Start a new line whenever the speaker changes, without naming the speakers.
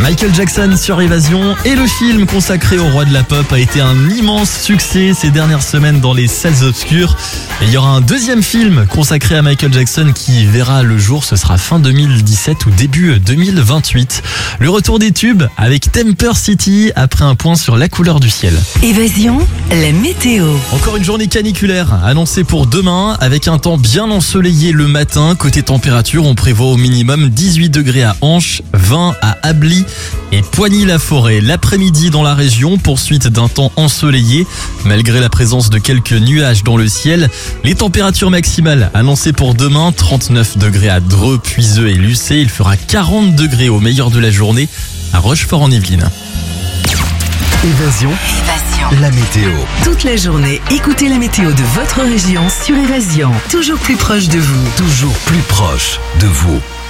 Michael Jackson sur Évasion et le film consacré au roi de la pop a été un immense succès ces dernières semaines dans les salles obscures. Et il y aura un deuxième film consacré à Michael Jackson qui verra le jour, ce sera fin 2017 ou début 2028. Le retour des tubes avec Temper City après un point sur la couleur du ciel.
Évasion, la météo.
Encore une journée caniculaire annoncée pour demain avec un temps bien ensoleillé le matin. Côté température, on prévoit au minimum 18 degrés à Anche, 20 à Ably et Poigny-la-Forêt. L'après-midi dans la région, poursuite d'un temps ensoleillé. Malgré la présence de quelques nuages dans le ciel, les températures maximales annoncées pour demain, 39 degrés à Dreux, Puiseux et Lucé. Il fera 40 degrés au meilleur de la journée à Rochefort-en-Yvelines.
Évasion, la météo.
Toute la journée, écoutez la météo de votre région sur Évasion. Toujours plus proche de vous.
Toujours plus proche de vous.